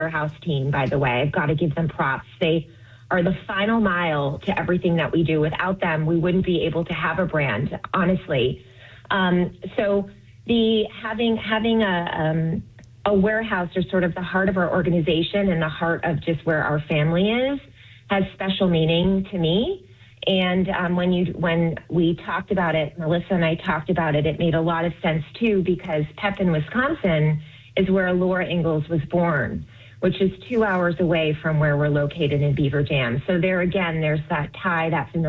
warehouse team, by the way. I've got to give them props. They are the final mile to everything that we do. Without them, we wouldn't be able to have a brand, honestly. So having a warehouse is sort of the heart of our organization and the heart of just where our family is, has special meaning to me. And when we talked about it, Melissa and I talked about it, it made a lot of sense too, because Pepin, Wisconsin is where Laura Ingalls was born, which is 2 hours away from where we're located in Beaver Dam. So there again, there's that tie, that familiarity.